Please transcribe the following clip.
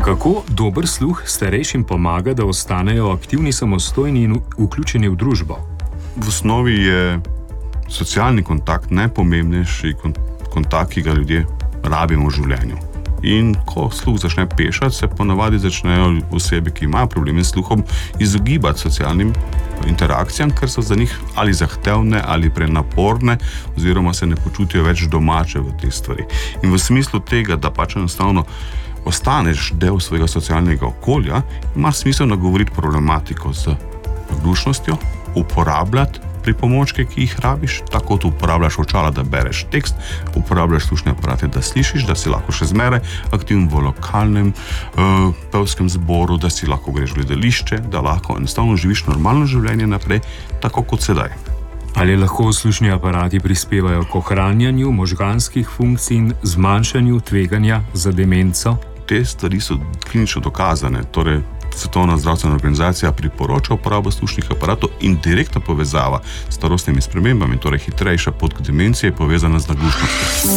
Kako dober sluh starejšim pomaga, da ostanejo aktivni, samostojni in vključeni v družbo? V osnovi je socialni kontakt najpomembnejši kontakt, ki ga ljudje rabimo v življenju. In ko sluh začne pešati, se ponavadi začnejo osebe, ki imajo probleme s sluhom, izogibati socialnim interakcijam, ker so za njih ali zahtevne ali prenaporne, oziroma se ne počutijo več domače v te stvari. In v smislu tega, da pač enostavno ostaneš del svojega socialnega okolja, ima smisel nagovoriti problematiko z naglušnostjo, uporabljati pripomočke, ki jih rabiš, tako kot uporabljaš očala, da bereš tekst, uporabljaš slušne aparate, da slišiš, da si lahko še zmeraj aktiven v lokalnem pevskem zboru, da si lahko greš v gledališče, da lahko enostavno živiš normalno življenje naprej, tako kot sedaj. Ali lahko slušni aparati prispevajo k ohranjanju možganskih funkcij in zmanjšanju tveganja za demenco? Te stvari so klinično dokazane, torej Svetovna zdravstvena organizacija priporoča uporabo slušnih aparatov in direktna povezava s starostnimi spremembami, torej hitrejša pot k demenciji, je povezana z naglušnostjo.